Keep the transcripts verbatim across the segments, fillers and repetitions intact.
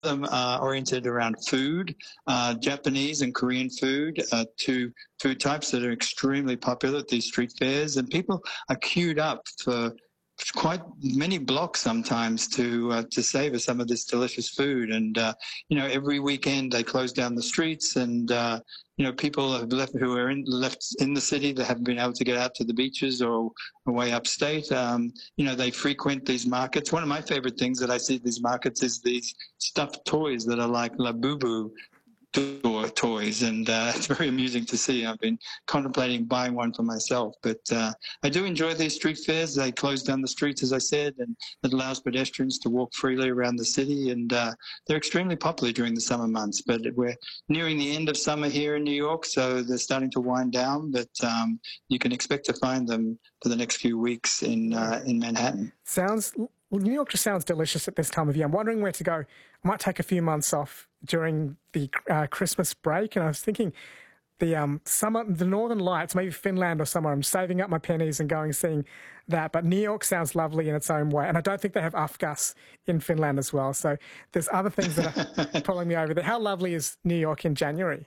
them are oriented around food, uh, Japanese and Korean food, uh, two food types that are extremely popular at these street fairs, and people are queued up for quite many blocks sometimes to uh, to savor some of this delicious food. And uh, you know, every weekend they close down the streets, and uh, you know, people have left who are in, left in the city that haven't been able to get out to the beaches or away upstate. Um, you know, they frequent these markets. One of my favorite things that I see at these markets is these stuffed toys that are like Labubu to- toys, and uh, it's very amusing to see. I've been contemplating buying one for myself, but uh, I do enjoy these street fairs. They close down the streets, as I said, and it allows pedestrians to walk freely around the city, and uh, they're extremely popular during the summer months. But we're nearing the end of summer here in New York, so they're starting to wind down, but um, you can expect to find them for the next few weeks in uh, in Manhattan. Sounds well, New York just sounds delicious at this time of year. I'm wondering where to go. I might take a few months off during the uh, Christmas break, and I was thinking the um, summer, the Northern Lights, maybe Finland or somewhere. I'm saving up my pennies and going seeing that. But New York sounds lovely in its own way, and I don't think they have Afgas in Finland as well. So there's other things that are pulling me over there. How lovely is New York in January?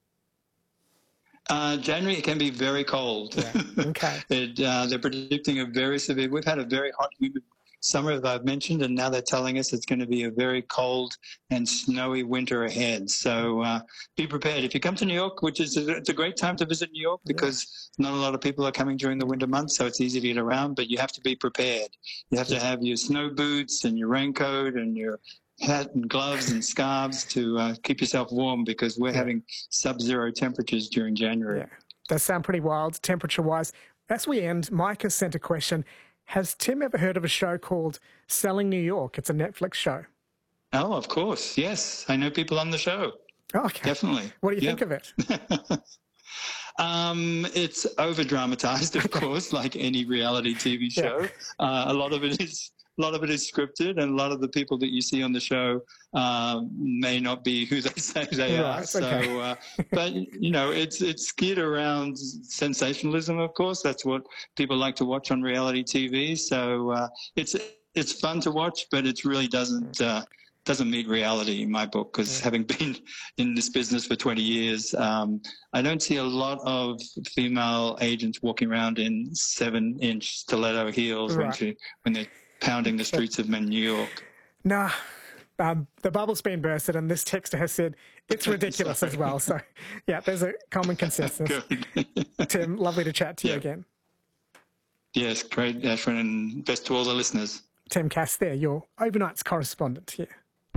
Uh, January it can be very cold. Yeah. Okay. it, uh, they're predicting a very severe. We've had a very hot, humid summer, as I've mentioned, and now they're telling us it's going to be a very cold and snowy winter ahead. So uh, be prepared. If you come to New York, which is a, it's a great time to visit New York because yeah. not a lot of people are coming during the winter months, so it's easy to get around. But you have to be prepared. You have to have your snow boots and your raincoat and your hat and gloves and scarves to uh, keep yourself warm, because we're yeah. having sub-zero temperatures during January. Yeah, does sound pretty wild temperature-wise. As we end, Mike has sent a question. Has Tim ever heard of a show called Selling New York? It's a Netflix show. Oh, of course. Yes. I know people on the show. Oh, okay. Definitely. What do you yep. think of it? um, it's over-dramatized, of course, like any reality T V show. Yeah. Uh, a lot of it is a lot of it is scripted, and a lot of the people that you see on the show uh, may not be who they say they right, are. So, okay. uh, but you know, it's it's geared around sensationalism. Of course, that's what people like to watch on reality T V. So uh, it's it's fun to watch, but it really doesn't uh, doesn't meet reality in my book. Because yeah. having been in this business for twenty years, um, I don't see a lot of female agents walking around in seven-inch stiletto heels right. when she when they're pounding the streets of New York. Nah, um, the bubble's been bursted, and this texter has said it's ridiculous as well. So, yeah, there's a common consensus. Tim, lovely to chat to you yeah. again. Yes, great, Ashwin, and best to all the listeners. Tim Cass there, your overnights correspondent here.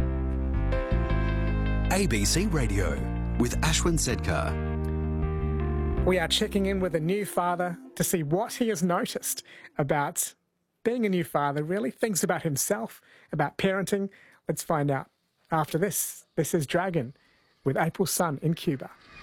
A B C Radio with Ashwin Sedkar. We are checking in with a new father to see what he has noticed about being a new father, really, things about himself, about parenting. Let's find out after this. This is Dragon with April Sun in Cuba.